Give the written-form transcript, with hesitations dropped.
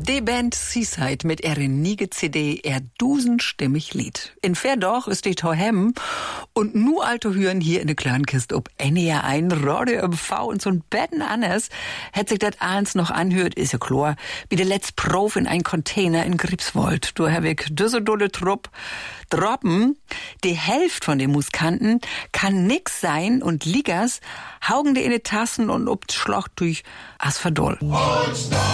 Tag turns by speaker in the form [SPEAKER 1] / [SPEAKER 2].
[SPEAKER 1] Die Band Seaside mit ihrer niege CD, dusenstimmig Lied. In Verdorch ist die Tohem und nu alte Hüren hier in der Kleinkiste ob NR ein Radio MV und so'n Betten anders. Hätt sich das eins noch anhört, ist ja klar, wie der letzte Prof in ein Container in Gripswold. Du hab ich düsse dolle Trupp droppen. Die Hälfte von den Muskanten kann nix sein und Ligas haugen die in die Tassen und ob Schlochtuch as verdoll.